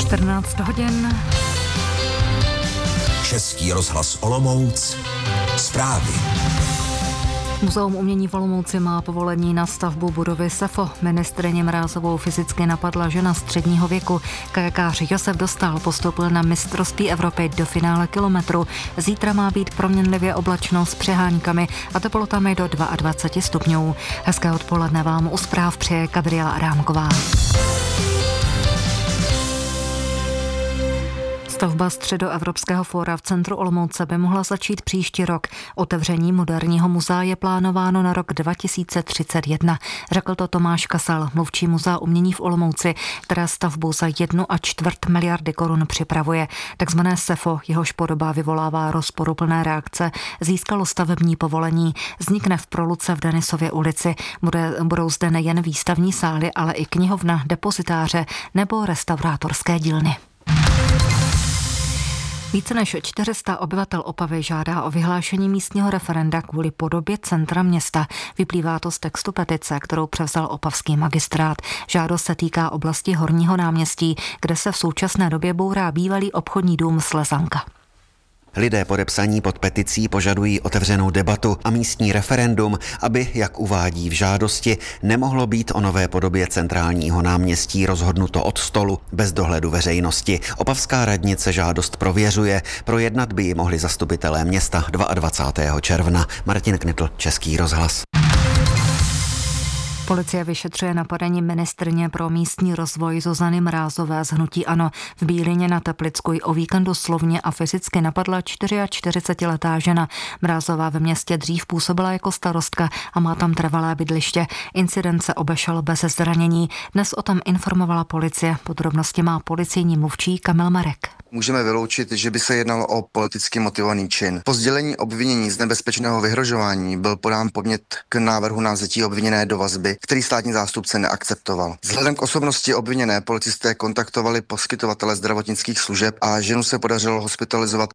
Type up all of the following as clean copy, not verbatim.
14 hodin. Český rozhlas Olomouc. Zprávy. Muzeum umění v Olomouci má povolení na stavbu budovy SEFO. Ministryni Mrázovou fyzicky napadla žena středního věku. Kajakář Josef Dostál postoupil na mistrovství Evropy do finále kilometru. Zítra má být proměnlivě oblačno s přeháňkami a teplotami do 22 stupňů. Hezké odpoledne vám u zpráv přeje Gabriela Adámková. Stavba Středoevropského fóra v centru Olomouce by mohla začít příští rok. Otevření moderního muzea je plánováno na rok 2031. Řekl to Tomáš Kasal, mluvčí Muzea umění v Olomouci, které stavbu za 1,25 miliardy korun připravuje. Takzvané SEFO, jehož podoba vyvolává rozporuplné reakce, získalo stavební povolení. Vznikne v Proluce v Denisově ulici. Budou zde nejen výstavní sály, ale i knihovna, depozitáře nebo restaurátorské dílny. Více než 400 obyvatel Opavy žádá o vyhlášení místního referenda kvůli podobě centra města. Vyplývá to z textu petice, kterou převzal opavský magistrát. Žádost se týká oblasti Horního náměstí, kde se v současné době bourá bývalý obchodní dům Slezanka. Lidé podepsaní pod peticí požadují otevřenou debatu a místní referendum, aby, jak uvádí v žádosti, nemohlo být o nové podobě centrálního náměstí rozhodnuto od stolu bez dohledu veřejnosti. Opavská radnice žádost prověřuje. Projednat by ji mohli zastupitelé města 22. června. Martin Knitl, Český rozhlas. Policie vyšetřuje napadení ministryně pro místní rozvoj Zuzany Mrázové z hnutí ANO. V Bílině na Teplicku o víkendu slovně a fyzicky napadla 44letá žena. Mrázová ve městě dřív působila jako starostka a má tam trvalé bydliště. Incident se obešel bez zranění. Dnes o tom informovala policie. Podrobnosti má policejní mluvčí Kamil Marek. Můžeme vyloučit, že by se jednalo o politicky motivovaný čin. Po sdělení obvinění z nebezpečného vyhrožování byl podán podnět k návrhu na vzetí obviněné do vazby, který státní zástupce neakceptoval. Vzhledem k osobnosti obviněné policisté kontaktovali poskytovatele zdravotnických služeb a ženu se podařilo hospitalizovat.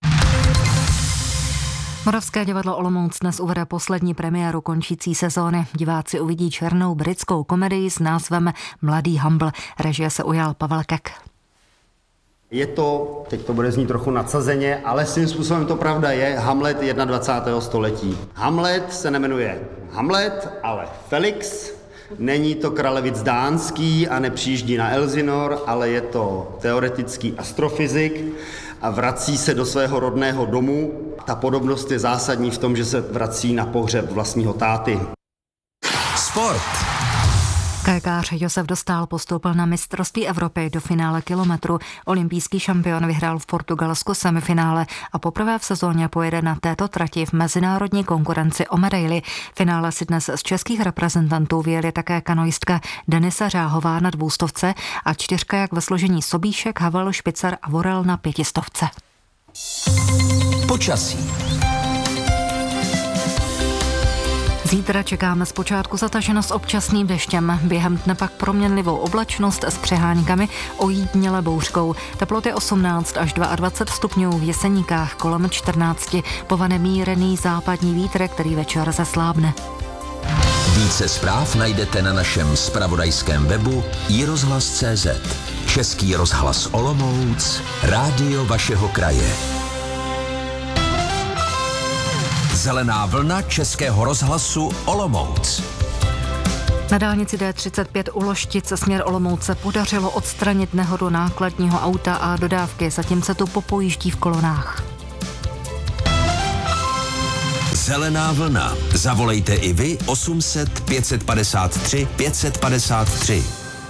Moravské divadlo Olomouc dnes uvede poslední premiéru končící sezóny. Diváci uvidí černou britskou komedii s názvem Mladý Humble. Režie se ujal Pavel Kek. Je to, teď to bude znít trochu nadsazeně, ale svým způsobem to pravda je, Hamlet 21. století. Hamlet se nemenuje Hamlet, ale Felix. Není to kralevic dánský a nepřijíždí na Elsinor, ale je to teoretický astrofyzik a vrací se do svého rodného domu. Ta podobnost je zásadní v tom, že se vrací na pohřeb vlastního táty. Sport. Kajakář Josef Dostál postoupil na mistrovství Evropy do finále kilometru. Olympijský šampion vyhrál v Portugalsku semifinále a poprvé v sezóně pojede na této trati v mezinárodní konkurenci o medaili. Finále si dnes z českých reprezentantů vyjeli také kanoistka Denisa Řáhová na 200 a čtyřkajak ve složení Sobíšek, Havel, Špicar a Vorel na 500. Počasí. Zítra čekáme zpočátku zataženo s občasným deštěm, během dne pak proměnlivou oblačnost s přeháňkami, ojediněle bouřkou. Teploty 18 až 22 stupňů, v Jeseníkách kolem 14, povane mírný západní vítr, který večer zeslábne. Více zpráv najdete na našem zpravodajském webu iRozhlas.cz. Český rozhlas Olomouc, rádio vašeho kraje. Zelená vlna Českého rozhlasu Olomouc. Na dálnici D35 u Loštice směr Olomouce podařilo odstranit nehodu nákladního auta a dodávky, zatím se tu popojíždí v kolonách. Zelená vlna. Zavolejte i vy 800 553 553.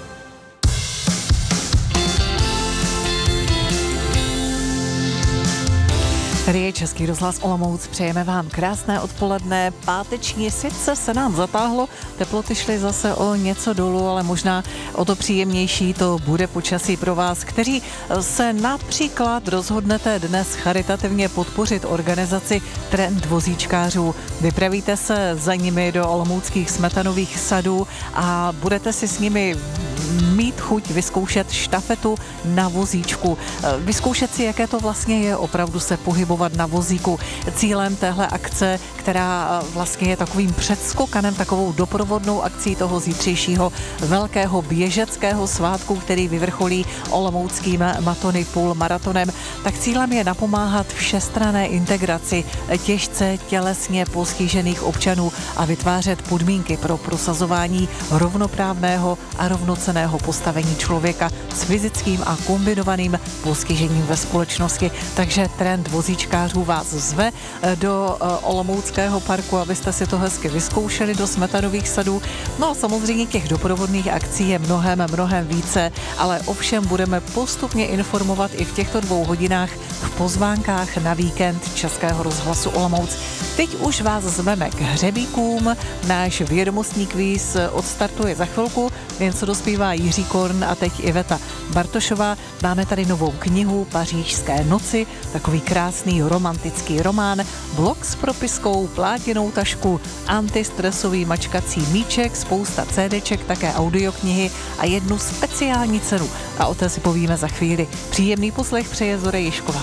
Tady je Český rozhlas Olomouc, přejeme vám krásné odpoledne. Páteční sice se nám zatáhlo, teploty šly zase o něco dolů, ale možná o to příjemnější to bude počasí pro vás, kteří se například rozhodnete dnes charitativně podpořit organizaci Trend vozíčkářů. Vypravíte se za nimi do olomouckých smetanových sadů a budete si s nimi mít chuť vyzkoušet štafetu na vozíčku. Vyzkoušet si, jaké to vlastně je opravdu se pohybovat na vozíku. Cílem téhle akce, která vlastně je takovým předskokanem, takovou doprovodnou akcí toho zítřejšího velkého běžeckého svátku, který vyvrcholí olomouckým Matony půlmaratonem, tak cílem je napomáhat všestranné integraci těžce tělesně postižených občanů a vytvářet podmínky pro prosazování rovnoprávného a rovnocenného postavení člověka s fyzickým a kombinovaným postižením ve společnosti. Takže trend vozíčkářů vás zve do Olomouckého parku, abyste si to hezky vyzkoušeli, do Smetanových sadů. No a samozřejmě těch doprovodných akcí je mnohem více, ale ovšem budeme postupně informovat i v těchto 2 hodinách v pozvánkách na víkend Českého rozhlasu Olomouc. Teď už vás zveme k hřebíkům. Náš vědomostní kvíz odstartuje za chvilku, jen co dospívá Jiří Korn a teď Iveta Bartošová. Máme tady novou knihu Pařížské noci, takový krásný romantický román, blok s propiskou, plátěnou tašku, antistresový mačkací míček, spousta CDček, také audioknihy a jednu speciální cenu. A o té si povíme za chvíli. Příjemný poslech přeje Zora Ježková.